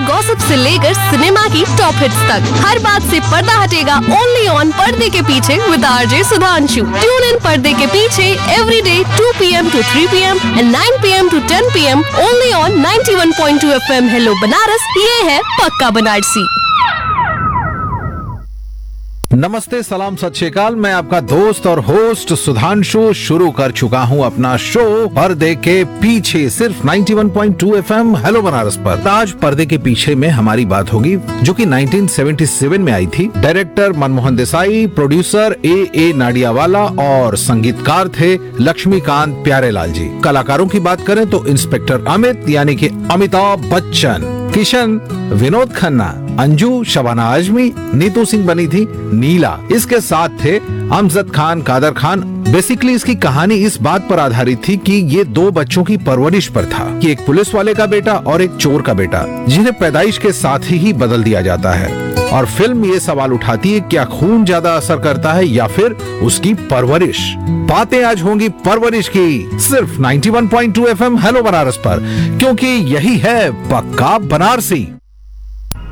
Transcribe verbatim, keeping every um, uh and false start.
Gossip से लेकर cinema की टॉप हिट्स तक, हर बात से पर्दा हटेगा ओनली ऑन पर्दे के पीछे with RJ Sudhanshu. Tune in पर्दे के पीछे every day to P M to three P M and nine P M to ten P am only on ninety one point two F M. Hello Banaras, ये है पक्का बनारसी। नमस्ते, सलाम, सत श्री अकाल। मैं आपका दोस्त और होस्ट सुधांशु शुरू कर चुका हूं अपना शो पर्दे के पीछे, सिर्फ ninety one point two F M hello Banaras पर। आज पर्दे के पीछे में हमारी बात होगी जो कि नाइंटीन सेवेंटी सेवन में आई थी। डायरेक्टर मनमोहन देसाई, प्रोड्यूसर ए ए नाडियावाला और संगीतकार थे लक्ष्मीकांत प्यारेलाल जी। कलाकारों की बात करें तो इंस्पेक्टर अमित यानी कि अमिताभ बच्चन, किशन, विनोद खन्ना, अंजू, शबाना आजमी, नीतू सिंह बनी थी नीला। इसके साथ थे अमजद खान, कादर खान। बेसिकली इसकी कहानी इस बात पर आधारित थी कि ये दो बच्चों की परवरिश पर था कि एक पुलिस वाले का बेटा और एक चोर का बेटा, जिन्हें पैदाइश के साथ ही बदल दिया जाता है। और फिल्म ये सवाल उठाती है, क्या खून ज्यादा असर करता है या फिर उसकी परवरिश? बातें आज होंगी परवरिश की, सिर्फ ninety one point two F M hello Banaras पर, क्योंकि यही है पक्का बनारसी।